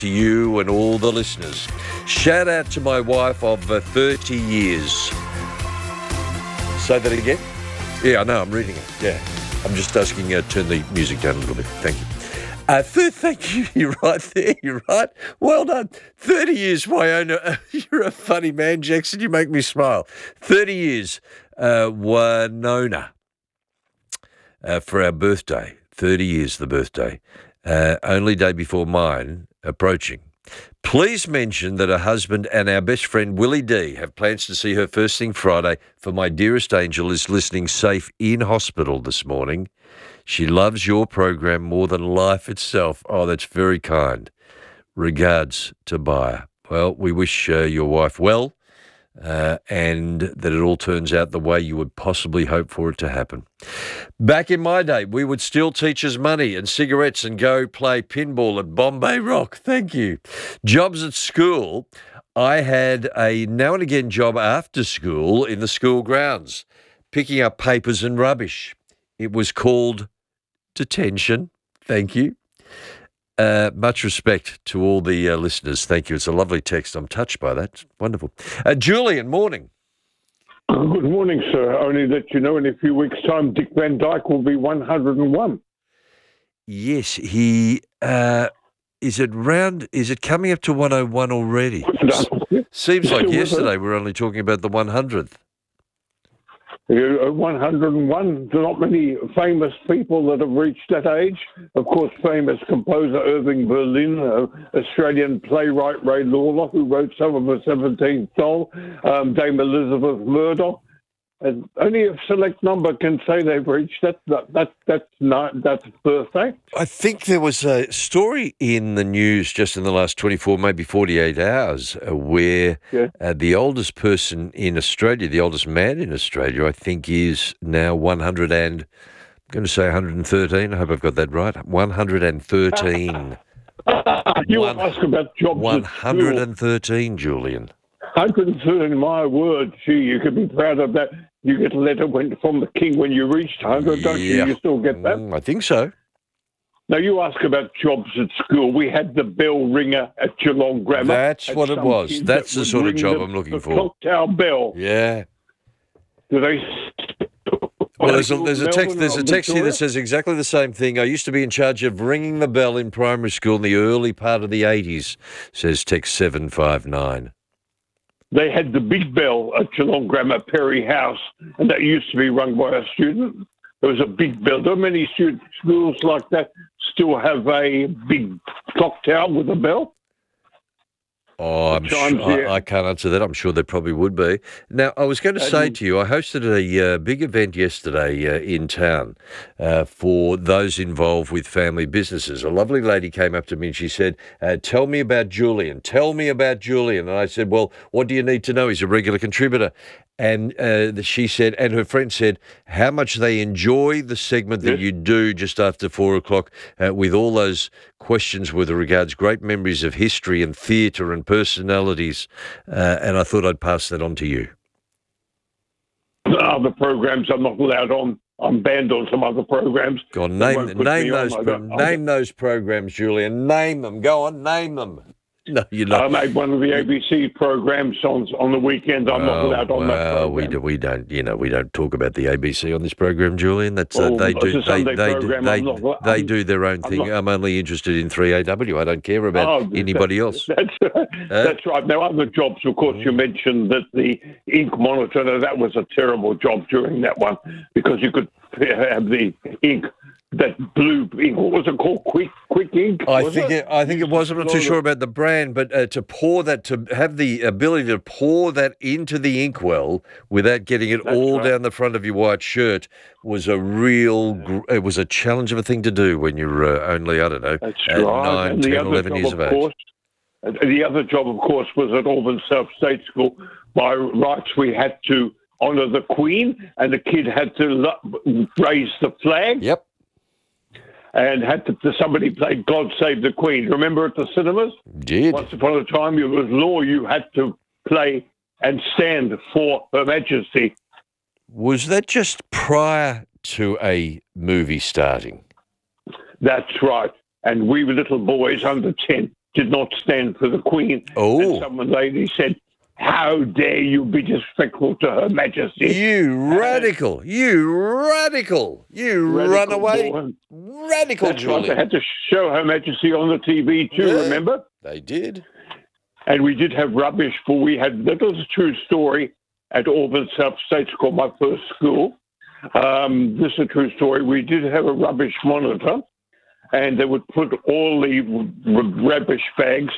to you and all the listeners. Shout out to my wife of 30 years. Say that again? Yeah, I know, I'm reading it. Yeah. I'm just asking you to turn the music down a little bit. Thank you. Thank you. You're right there. You're right. Well done. 30 years, Wyona. You're a funny man, Jackson. You make me smile. 30 years, Winona, for our birthday. 30 years, the birthday. Only day before mine approaching. Please mention that her husband and our best friend Willie D have plans to see her first thing Friday, for my dearest angel is listening safe in hospital this morning. She loves your program more than life itself. Oh, that's very kind. Regards, Tobiah. Well, we wish your wife well and that it all turns out the way you would possibly hope for it to happen. Back in my day, we would steal teachers' money and cigarettes and go play pinball at Bombay Rock. Thank you. Jobs at school. I had a now and again job after school in the school grounds, picking up papers and rubbish. It was called detention. Thank you. Much respect to all the listeners. Thank you. It's a lovely text. I'm touched by that. Wonderful. Julian, morning. Good morning, sir. Only that you know in a few weeks' time, Dick Van Dyke will be 101. Yes, he is it coming up to 101 already? Seems like yesterday we were only talking about the 100th. 101. There are not many famous people that have reached that age. Of course, famous composer Irving Berlin, Australian playwright Ray Lawler, who wrote some of the 17th song, Dame Elizabeth Murdoch. And only a select number can say they've reached that. That's perfect. I think there was a story in the news just in the last 24, maybe 48 hours, where the oldest person in Australia, the oldest man in Australia, I think is now 100 and, I'm going to say 113. I hope I've got that right. 113. You ask about jobs 113, Julian. 113, my word. Gee, you could be proud of that. You get a letter from the king when you reached 100, don't you? You still get that? I think so. Now, you ask about jobs at school. We had the bell ringer at Geelong Grammar. That's what it was. That's the sort of job I'm looking for. The clock tower bell. Yeah. Do they... Well, there's a text here that says exactly the same thing. I used to be in charge of ringing the bell in primary school in the early part of the 80s, says text 759. They had the big bell at Geelong Grammar, Perry House, and that used to be rung by a student. There was a big bell. There are many schools like that still have a big clock tower with a bell. Oh, I'm sure, I can't answer that. I'm sure there probably would be. Now, I was going to say to you, I hosted a big event yesterday in town for those involved with family businesses. A lovely lady came up to me and she said, tell me about Julian. Tell me about Julian. And I said, well, what do you need to know? He's a regular contributor. And she said, and her friend said, how much they enjoy the segment that you do just after 4 o'clock with all those questions with regards great memories of history and theatre and personalities. And I thought I'd pass that on to you. Other programs I'm not allowed on. I'm banned on some other programs. Go on, name those programs, Julian. Name them. Go on, name them. No, you're not. I made one of the ABC programs on the weekend. I'm not allowed on that program. We don't talk about the ABC on this program, Julian. That's they do their own thing. I'm only interested in 3AW. I don't care about anybody else. That's right. Now, other jobs, of course, you mentioned that the ink monitor. Now, that was a terrible job during that one because you could have the ink. That blue ink, what was it called? Quick ink? I think it was. I'm not too sure about the brand, but to have the ability to pour that into the inkwell without getting it down the front of your white shirt was it was a challenge of a thing to do when you're only, I don't know, 9, 10, 11 years of age. The other job, of course, was at Auburn South State School. By rights, we had to honour the Queen, and the kid had to raise the flag. Yep. And somebody played God Save the Queen. Remember at the cinemas? Did. Once upon a time, it was law you had to play and stand for Her Majesty. Was that just prior to a movie starting? That's right. And we were little boys under 10 did not stand for the Queen. Oh. And some lady said, "How dare you be disrespectful to Her Majesty?" You radical. You radical. You runaway. Born. Radical, That's right. They Julian. had to show Her Majesty on the TV too, Yeah. remember? They did. And we did have rubbish, for we had little true story at Auburn South State School, my first school. This is a true story. We did have a rubbish monitor, and they would put all the rubbish bags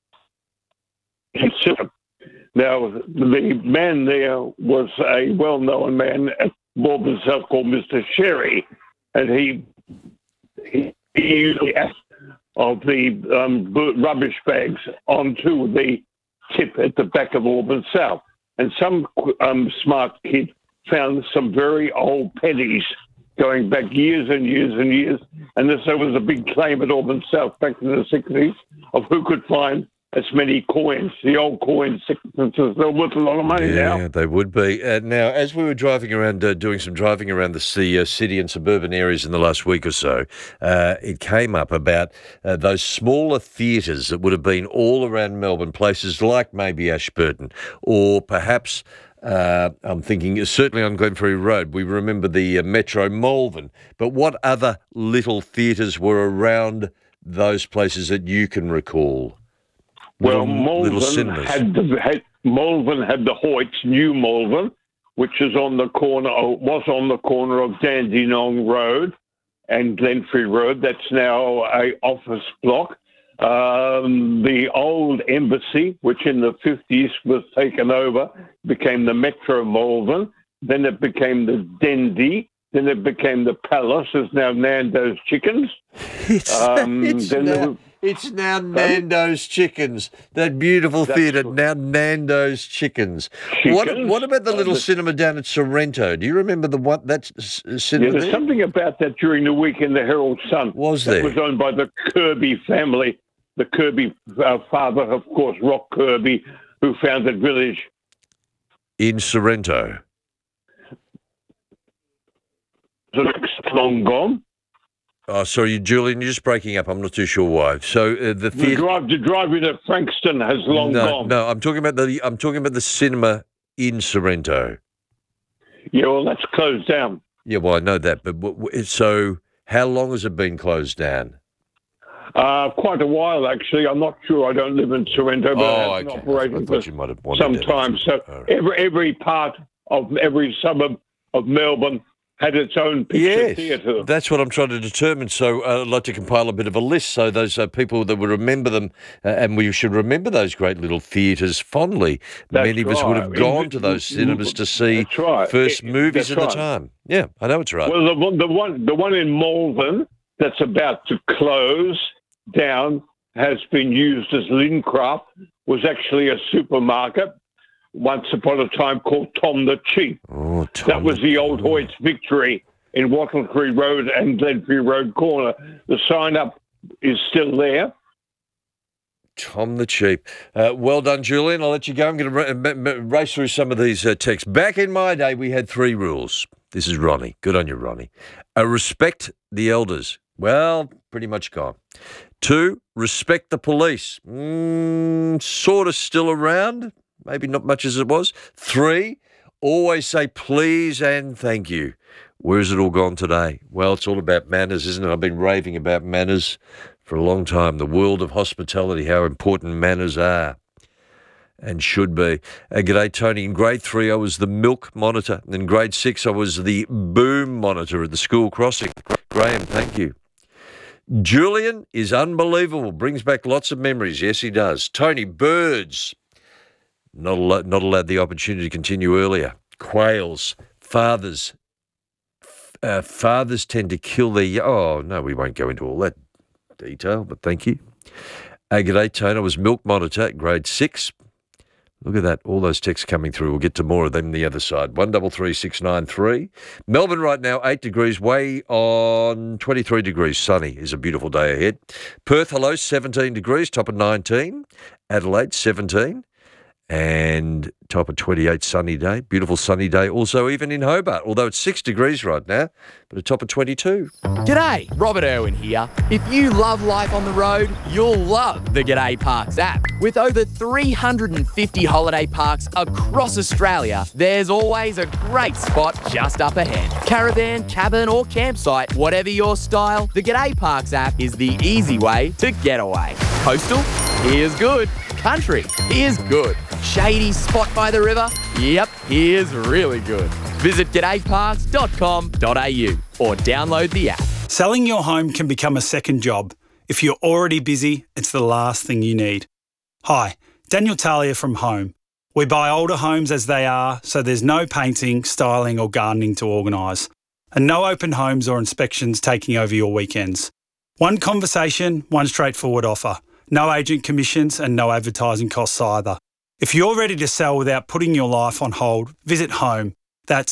in system. Now, the man there was a well-known man at Auburn South called Mr. Sherry, and he usually asked of the rubbish bags onto the tip at the back of Auburn South. And some smart kid found some very old pennies going back years and years and years. And there was a big claim at Auburn South back in the 60s of who could find as many coins. The old coins, they're worth a lot of money now. Yeah, they would be. Now, as we were driving around, doing some driving around the city and suburban areas in the last week or so, it came up about those smaller theatres that would have been all around Melbourne, places like maybe Ashburton, or perhaps, I'm thinking, certainly on Glenferrie Road. We remember the Metro Malvern. But what other little theatres were around those places that you can recall? Well, Malvern had the Hoyts, New Malvern, which is was on the corner of Dandenong Road and Glenferrie Road. That's now a office block. The old embassy, which in the 50s was taken over, became the Metro Malvern. Then it became the Dendy. Then it became the Palace. It's now Nando's Chickens. It's now Nando's Chickens. That beautiful theatre, now Nando's Chickens. What about the little cinema down at Sorrento? Do you remember that cinema there's there? Something about that during the week in the Herald Sun. Was there? It was owned by the Kirby family. The Kirby father, of course, Rock Kirby, who founded Village. In Sorrento. Long gone. Oh, sorry, Julian, you're just breaking up. I'm not too sure why. So the theatre, the drive-in at Frankston has long gone. No, I'm talking about the cinema in Sorrento. Yeah, well, that's closed down. Yeah, well, I know that, but so how long has it been closed down? Quite a while, actually. I'm not sure. I don't live in Sorrento, but it's been operating for some time. So every part of every suburb of Melbourne had its own picture theatre. That's what I'm trying to determine. So I'd like to compile a bit of a list so those people that would remember them, and we should remember those great little theatres fondly. Many of us would have gone to those cinemas to see first movies at the time. Yeah, I know it's right. Well, the one in Malvern that's about to close down has been used as Lincraft, was actually a supermarket once upon a time called Tom the Cheap. Oh, that was the old Hoyt's Victory in Wattlesbury Road and Glenferrie Road corner. The sign up is still there. Tom the Cheap. Well done, Julian. I'll let you go. I'm going to race through some of these texts. Back in my day, we had 3 rules. This is Ronnie. Good on you, Ronnie. Respect the elders. Well, pretty much gone. 2, respect the police. Sort of still around. Maybe not much as it was. 3, always say please and thank you. Where's it all gone today? Well, it's all about manners, isn't it? I've been raving about manners for a long time. The world of hospitality, how important manners are and should be. G'day, Tony. In grade 3, I was the milk monitor. In grade 6, I was the boom monitor at the school crossing. Graham, thank you. Julian is unbelievable. Brings back lots of memories. Yes, he does. Tony, birds. Not allowed the opportunity to continue earlier. Quails, fathers tend to kill their... Oh, no, we won't go into all that detail, but thank you. G'day, Tony. I was milk monitor at grade 6. Look at that, all those texts coming through. We'll get to more of them the other side. 133693. Melbourne right now, 8 degrees, way on 23 degrees. Sunny is a beautiful day ahead. Perth, hello, 17 degrees, top of 19. Adelaide, 17. and top of 28, sunny day. Beautiful sunny day also even in Hobart, although it's 6 degrees right now, but a top of 22. G'day, Robert Irwin here. If you love life on the road, you'll love the G'day Parks app. With over 350 holiday parks across Australia, there's always a great spot just up ahead. Caravan, cabin or campsite, whatever your style, the G'day Parks app is the easy way to get away. Coastal? Here's good. Country? Here's good. Shady spot by the river? Yep, here's really good. Visit g'dayparks.com.au or download the app. Selling your home can become a second job. If you're already busy, it's the last thing you need. Hi, Daniel Talia from Home. We buy older homes as they are, so there's no painting, styling or gardening to organise. And no open homes or inspections taking over your weekends. One conversation, one straightforward offer. No agent commissions and no advertising costs either. If you're ready to sell without putting your life on hold, visit Home. That's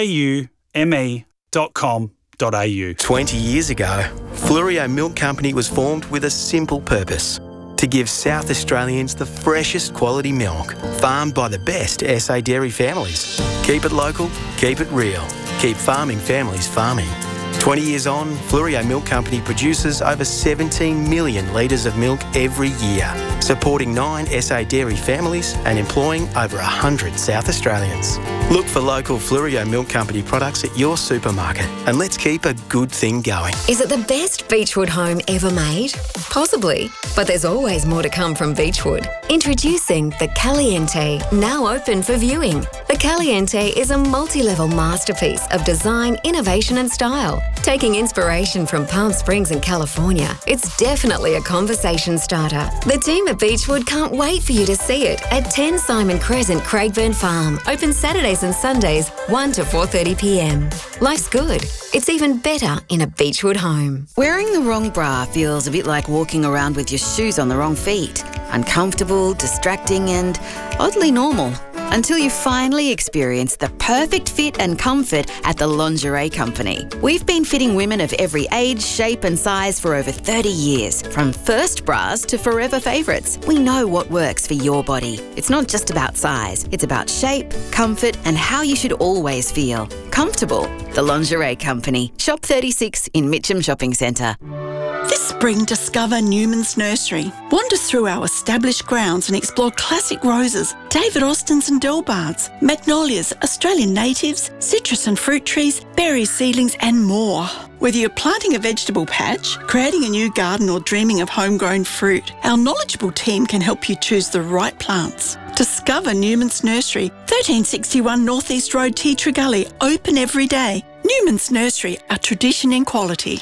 haume.com.au. 20 years ago, Fluorio Milk Company was formed with a simple purpose: to give South Australians the freshest quality milk, farmed by the best SA dairy families. Keep it local, keep it real, keep farming families farming. 20 years on, Fluorio Milk Company produces over 17 million litres of milk every year, supporting 9 SA dairy families and employing over 100 South Australians. Look for local Fluorio Milk Company products at your supermarket and let's keep a good thing going. Is it the best Beechwood home ever made? Possibly, but there's always more to come from Beechwood. Introducing the Caliente, now open for viewing. The Caliente is a multi-level masterpiece of design, innovation and style. Taking inspiration from Palm Springs in California, it's definitely a conversation starter. The team at Beechwood can't wait for you to see it at 10 Simon Crescent, Craigburn Farm. Open Saturdays and Sundays, 1 to 4:30pm. Life's good. It's even better in a Beechwood home. Wearing the wrong bra feels a bit like walking around with your shoes on the wrong feet. Uncomfortable, distracting and oddly normal. Until you finally experience the perfect fit and comfort at the Lingerie Company. We've been fitting women of every age, shape and size for over 30 years. From first bras to forever favourites, we know what works for your body. It's not just about size, it's about shape, comfort and how you should always feel. Comfortable. The Lingerie Company. Shop 36 in Mitcham Shopping Centre. This spring, discover Newman's Nursery. Wander through our established grounds and explore classic roses, David Austins and Delbards, magnolias, Australian natives, citrus and fruit trees, berry seedlings and more. Whether you're planting a vegetable patch, creating a new garden or dreaming of homegrown fruit, our knowledgeable team can help you choose the right plants. Discover Newman's Nursery, 1361 North East Road, Tea Gully, open every day. Newman's Nursery, a tradition in quality.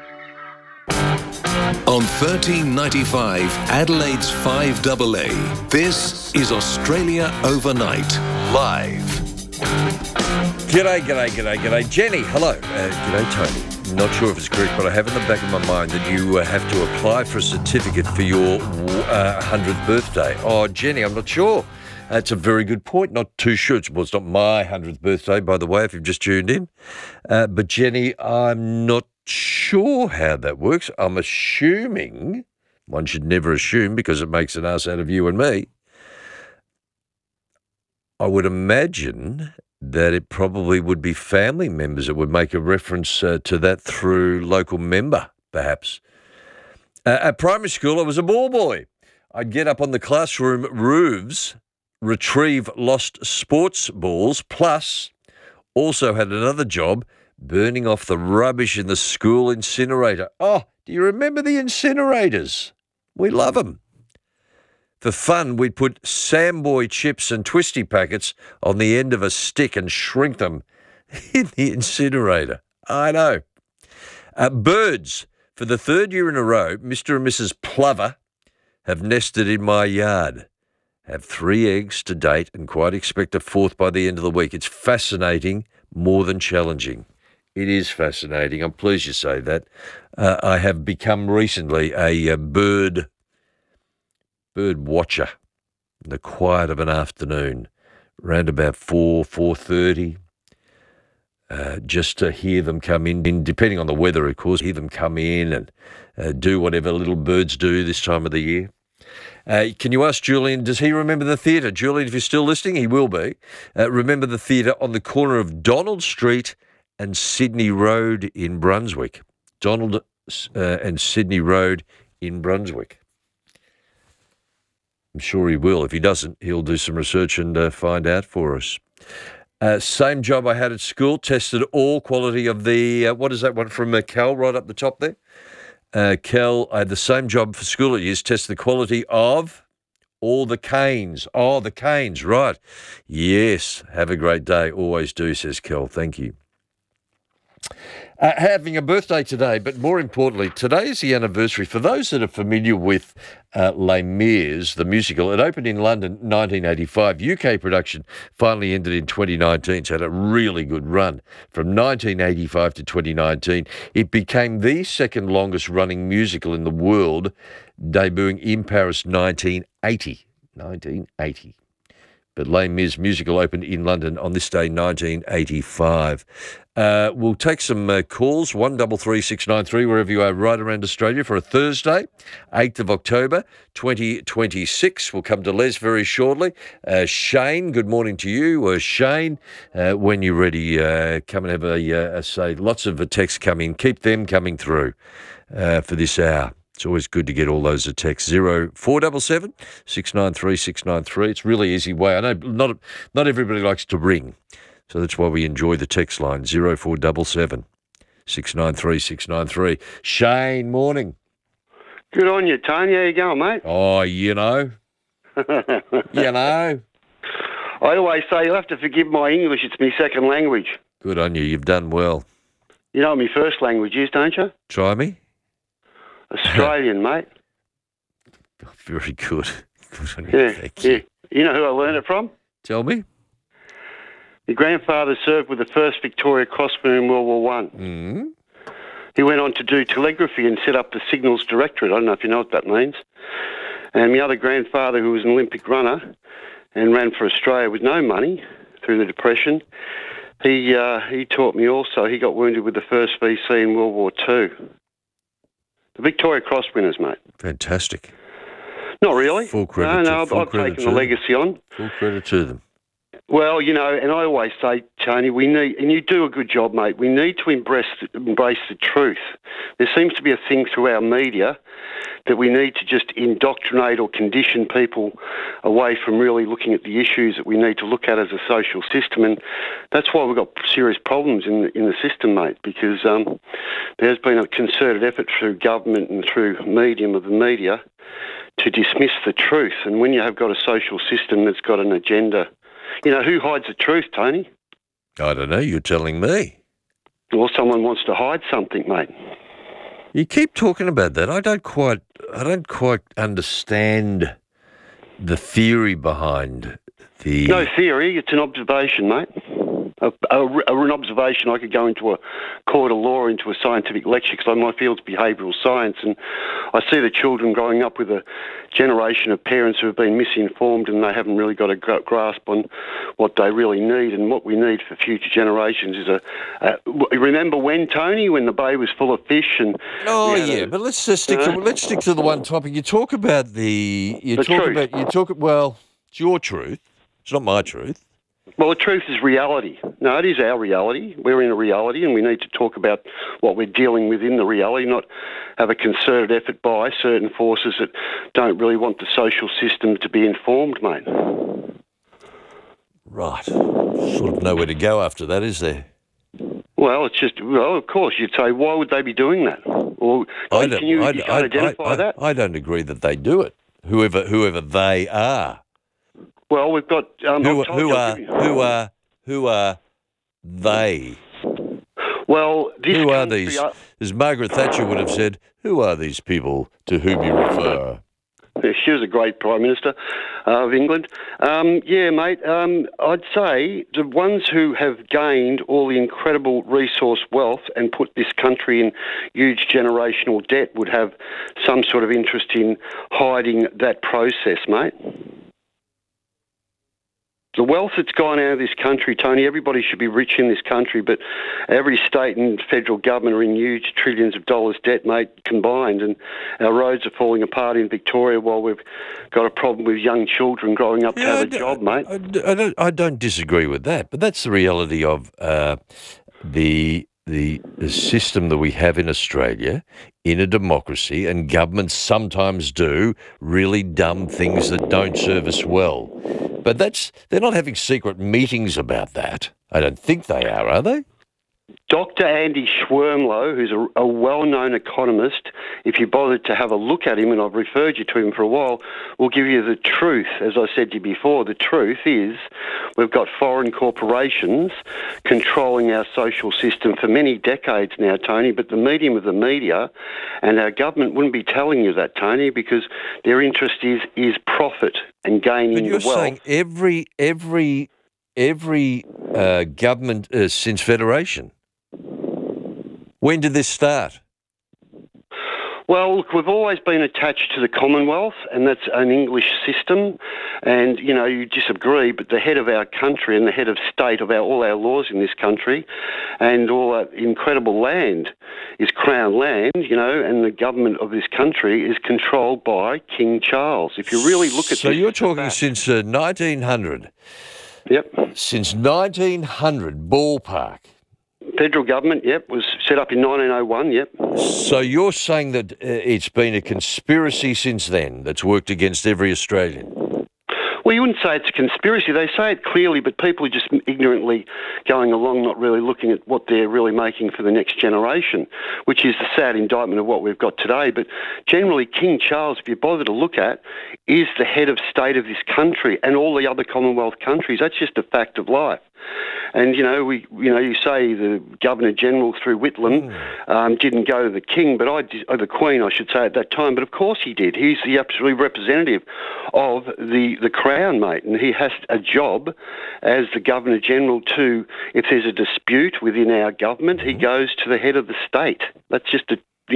On 1395, Adelaide's 5AA, this is Australia Overnight, live. G'day. Jenny, hello. G'day, Tony. Not sure if it's correct, but I have in the back of my mind that you have to apply for a certificate for your 100th birthday. Oh, Jenny, I'm not sure. That's a very good point. Not too sure. Well, it's not my 100th birthday, by the way, if you've just tuned in. But, Jenny, I'm not sure how that works. I'm assuming, one should never assume because it makes an ass out of you and me. I would imagine that it probably would be family members that would make a reference to that through local member, perhaps. At primary school, I was a ball boy. I'd get up on the classroom roofs, retrieve lost sports balls, plus also had another job burning off the rubbish in the school incinerator. Oh, do you remember the incinerators? We love them. For fun, we'd put Samboy chips and twisty packets on the end of a stick and shrink them in the incinerator. I know. Birds. For the third year in a row, Mr. and Mrs. Plover have nested in my yard. Have 3 eggs to date and quite expect a 4th by the end of the week. It's fascinating, more than challenging. It is fascinating. I'm pleased you say that. I have become recently a bird watcher in the quiet of an afternoon, around about 4:30, just to hear them come in, depending on the weather, of course, hear them come in and do whatever little birds do this time of the year. Can you ask Julian, does he remember the theatre? Julian, if you're still listening, he will be. Remember the theatre on the corner of Donald Street and Sydney Road in Brunswick. Donald and Sydney Road in Brunswick. I'm sure he will. If he doesn't, he'll do some research and find out for us. Same job I had at school, tested all quality of the, what is that one from Cal right up the top there? Cal, I had the same job for school at years, tested the quality of all the canes. Oh, the canes, right. Yes, have a great day. Always do, says Cal. Thank you. Having a birthday today, but more importantly, today is the anniversary. For those that are familiar with Les Mis, the musical, it opened in London 1985. UK production finally ended in 2019, so it had a really good run. From 1985 to 2019, it became the second longest running musical in the world, debuting in Paris 1980. 1980. But Les Mis musical opened in London on this day, 1985. We'll take some calls, 133693, wherever you are, right around Australia, for a Thursday, 8th of October, 2026. We'll come to Les very shortly. Shane, good morning to you. Shane, when you're ready, come and have a say. Lots of texts come in. Keep them coming through for this hour. It's always good to get all those texts. 0477 693 693. It's a really easy way. I know not everybody likes to ring, so that's why we enjoy the text line. 0477 693 693. Shane, morning. Good on you, Tony. How you going, mate? Oh, you know. You know. I always say you'll have to forgive my English. It's my second language. Good on you. You've done well. You know what my first language is, don't you? Try me. Australian, mate. Very good. Good on you. Yeah, Thank you. You know who I learned it from? Tell me. My grandfather served with the 1st Victoria Cross in World War One. Mm-hmm. He went on to do telegraphy and set up the Signals Directorate. I don't know if you know what that means. And my other grandfather, who was an Olympic runner and ran for Australia with no money through the Depression, he taught me also. He got wounded with the 1st VC in World War Two. The Victoria Cross winners, mate. Fantastic. Not really. Full credit. I've taken the legacy on. Full credit to them. Well, you know, and I always say, Tony, we need, and you do a good job, mate, we need to embrace the truth. There seems to be a thing through our media that we need to just indoctrinate or condition people away from really looking at the issues that we need to look at as a social system. And that's why we've got serious problems in the system, mate, because there's been a concerted effort through government and through medium of the media to dismiss the truth. And when you have got a social system that's got an agenda, you know, who hides the truth, Tony? I don't know. You're telling me. Well, someone wants to hide something, mate. You keep talking about that. I don't quite understand the theory behind the... No theory. It's an observation, mate. An observation. I could go into a court of law, into a scientific lecture, because my field's behavioural science, and I see the children growing up with a generation of parents who have been misinformed, and they haven't really got a grasp on what they really need. And what we need for future generations is remember when, Tony, when the bay was full of fish? And oh yeah, but let's just stick to the one topic. You talk about well, it's your truth. It's not my truth. Well, the truth is reality. No, it is our reality. We're in a reality, and we need to talk about what we're dealing with in the reality, not have a concerted effort by certain forces that don't really want the social system to be informed, mate. Right. Sort of nowhere to go after that, is there? Well, it's just, of course, you'd say, why would they be doing that? Or can you identify that? I don't agree that they do it, whoever they are. Well, we've got... Who are they? Well, who are these? As Margaret Thatcher would have said, who are these people to whom you refer? She was a great Prime Minister of England. Yeah, mate, I'd say the ones who have gained all the incredible resource wealth and put this country in huge generational debt would have some sort of interest in hiding that process, mate. The wealth that's gone out of this country, Tony, everybody should be rich in this country, but every state and federal government are in huge trillions of dollars debt, mate, combined, and our roads are falling apart in Victoria while we've got a problem with young children growing up to have a job, mate. I don't disagree with that, but that's the reality of the system that we have in Australia, in a democracy, and governments sometimes do really dumb things that don't serve us well. But they're not having secret meetings about that. I don't think they are they? Dr. Andy Schwernlow, who's a well-known economist, if you bothered to have a look at him, and I've referred you to him for a while, will give you the truth. As I said to you before, the truth is we've got foreign corporations controlling our social system for many decades now, Tony, but the medium of the media and our government wouldn't be telling you that, Tony, because their interest is profit and gaining the wealth. But you're saying every government since Federation. When did this start? Well, look, we've always been attached to the Commonwealth, and that's an English system. And, you know, you disagree, but the head of our country and the head of state of all our laws in this country and all that incredible land is Crown land, you know, and the government of this country is controlled by King Charles. If you really look at So you're talking since 1900? Yep. Since 1900, ballpark. Federal government, was set up in 1901, So you're saying that it's been a conspiracy since then that's worked against every Australian? Well, you wouldn't say it's a conspiracy. They say it clearly, but people are just ignorantly going along, not really looking at what they're really making for the next generation, which is the sad indictment of what we've got today. But generally, King Charles, if you bother to look at, is the head of state of this country and all the other Commonwealth countries. That's just a fact of life. And, you know, you say the Governor-General through Whitlam didn't go to the King, but the Queen, I should say, at that time. But of course he did. He's the absolute representative of the Crown, mate. And he has a job as the Governor-General to, if there's a dispute within our government, he goes to the head of the state. That's just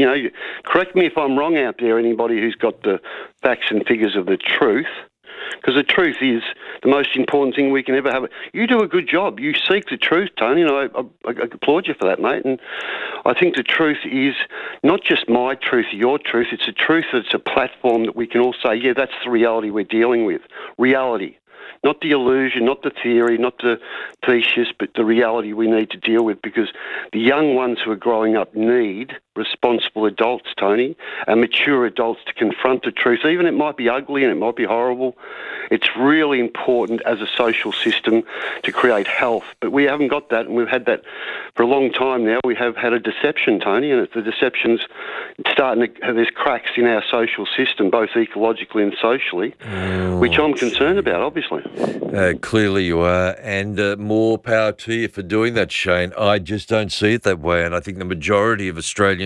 correct me if I'm wrong out there, anybody who's got the facts and figures of the truth. Because the truth is the most important thing we can ever have. You do a good job. You seek the truth, Tony, and I applaud you for that, mate. And I think the truth is not just my truth, your truth. It's a truth that's a platform that we can all say, yeah, that's the reality we're dealing with. Reality. Not the illusion, not the theory, not the thesis, but the reality we need to deal with, because the young ones who are growing up need responsible adults, Tony, and mature adults to confront the truth. Even it might be ugly and it might be horrible. It's really important as a social system to create health. But we haven't got that, and we've had that for a long time now. We have had a deception, Tony, and the deception's starting to have, there's cracks in our social system, both ecologically and socially, which I'm concerned about, obviously. Clearly you are, and more power to you for doing that, Shane. I just don't see it that way, and I think the majority of Australians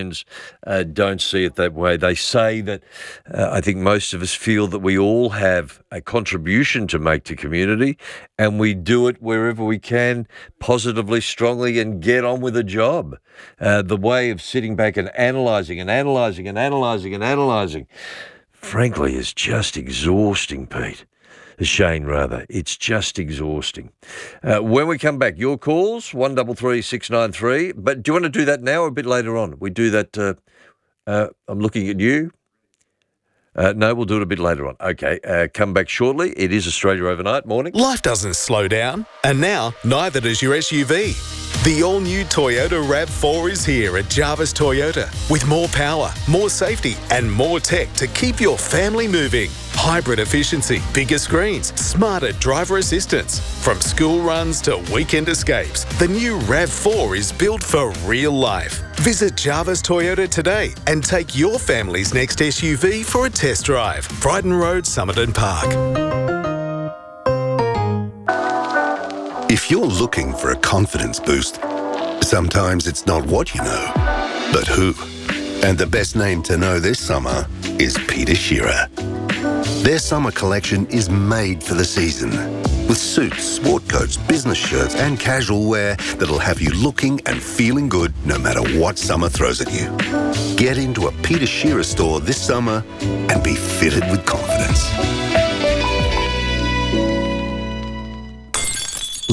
don't see it that way. They say that I think most of us feel that we all have a contribution to make to community, and we do it wherever we can, positively, strongly, and get on with the job. The way of sitting back and analysing, frankly, is just exhausting, Pete. Shane, rather. It's just exhausting. When we come back, your calls, 133 693. But do you want to do that now or a bit later on? We do that. I'm looking at you. No, we'll do it a bit later on. Okay, come back shortly. It is Australia Overnight. Morning. Life doesn't slow down, and now neither does your SUV. The all-new Toyota RAV4 is here at Jarvis Toyota with more power, more safety and more tech to keep your family moving. Hybrid efficiency, bigger screens, smarter driver assistance. From school runs to weekend escapes, the new RAV4 is built for real life. Visit Jarvis Toyota today and take your family's next SUV for a test drive. Brighton Road, Somerton Park. If you're looking for a confidence boost, sometimes it's not what you know, but who. And the best name to know this summer is Peter Shearer. Their summer collection is made for the season, with suits, sport coats, business shirts and casual wear that'll have you looking and feeling good no matter what summer throws at you. Get into a Peter Shearer store this summer and be fitted with confidence.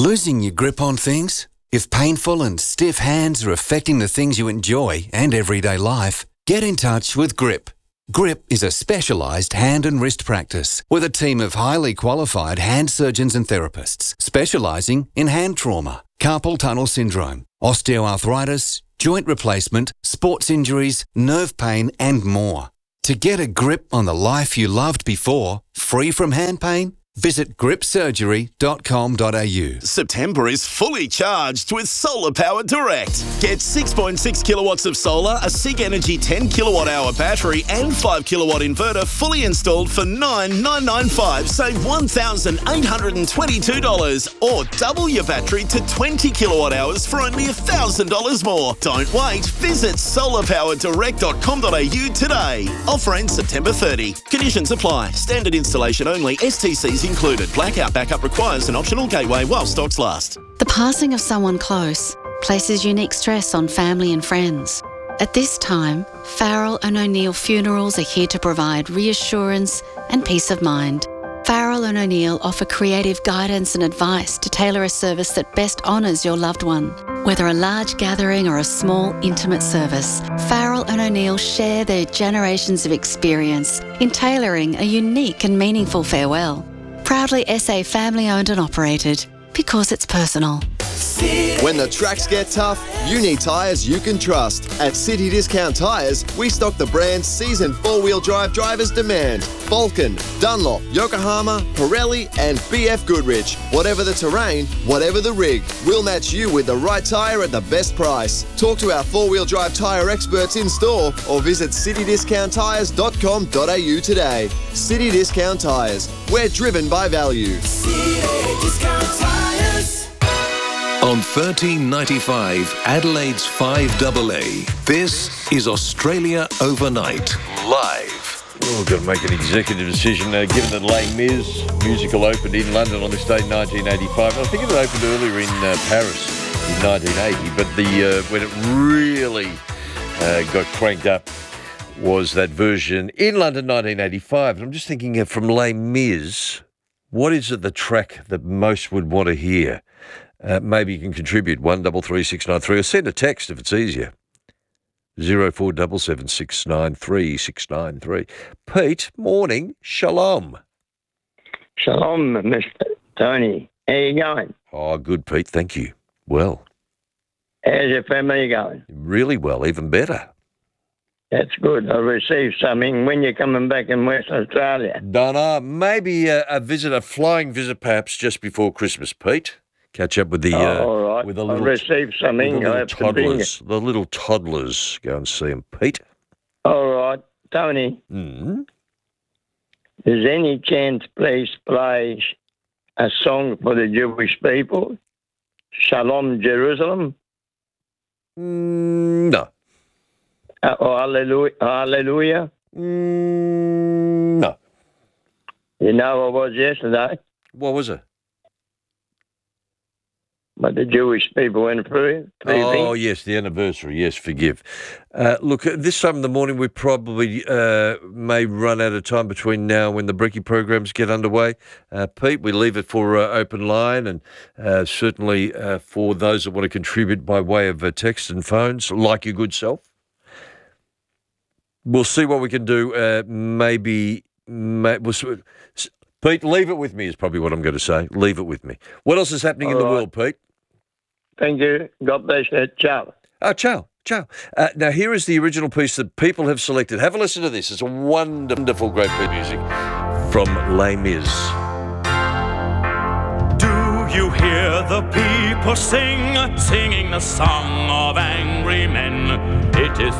Losing your grip on things? If painful and stiff hands are affecting the things you enjoy and everyday life, get in touch with GRIP. GRIP is a specialised hand and wrist practice with a team of highly qualified hand surgeons and therapists specialising in hand trauma, carpal tunnel syndrome, osteoarthritis, joint replacement, sports injuries, nerve pain and more. To get a grip on the life you loved before, free from hand pain, visit gripsurgery.com.au. September is fully charged with Solar Power Direct. Get 6.6 kilowatts of solar, a SIG Energy 10 kilowatt hour battery and 5 kilowatt inverter fully installed for $9,995. Save $1,822 or double your battery to 20 kilowatt hours for only $1,000 more. Don't wait. Visit solarpowerdirect.com.au today. Offer ends September 30. Conditions apply. Standard installation only. STCs included. Blackout backup requires an optional gateway while stocks last. The passing of someone close places unique stress on family and friends. At this time, Farrell and O'Neill Funerals are here to provide reassurance and peace of mind. Farrell and O'Neill offer creative guidance and advice to tailor a service that best honours your loved one. Whether a large gathering or a small, intimate service, Farrell and O'Neill share their generations of experience in tailoring a unique and meaningful farewell. Proudly SA family-owned and operated, because it's personal. When the tracks get tough, you need tyres you can trust. At City Discount Tyres, we stock the brands seasoned four-wheel drive drivers demand. Vulcan, Dunlop, Yokohama, Pirelli and BF Goodrich. Whatever the terrain, whatever the rig, we'll match you with the right tyre at the best price. Talk to our four-wheel drive tyre experts in store or visit citydiscounttyres.com.au today. City Discount Tyres. We're driven by value. City Discount Tyres. On 1395, Adelaide's 5AA, this is Australia Overnight, live. Oh, got to make an executive decision given that Les Mis musical opened in London on this day in 1985. I think it opened earlier in Paris in 1980, but when it really got cranked up was that version in London 1985. And I'm just thinking from Les Mis, what is it the track that most would want to hear? Maybe you can contribute 133693 or send a text if it's easier. 0477693693. Pete, morning. Shalom. Shalom, Mr. Tony. How you going? Oh, good, Pete. Thank you. Well. How's your family going? Really well, even better. That's good. I received something. When you're coming back in Western Australia? Don't know. Maybe a flying visit perhaps just before Christmas, Pete. Catch up with the all right. with the I little received something. the little toddlers. The little toddlers. Go and see them, Pete. All right, Tony. Mm-hmm. Is any chance please play a song for the Jewish people? Shalom Jerusalem. No. Hallelujah. Hallelujah. No. You know what was yesterday? What was it? But the Jewish people went through. Oh, yes, the anniversary. Yes, forgive. Look, this time in the morning we probably may run out of time between now and when the Brekkie programs get underway. Pete, we leave it for open line and certainly for those that want to contribute by way of text and phones, like your good self. We'll see what we can do. Pete, leave it with me is probably what I'm going to say. Leave it with me. What else is happening in the world, Pete? Thank you. God bless you. Ciao. Oh, ciao. Ciao. Now, here is the original piece that people have selected. Have a listen to this. It's a wonderful, great bit of music from Les Mis. Do you hear the people singing the song of angry men? It is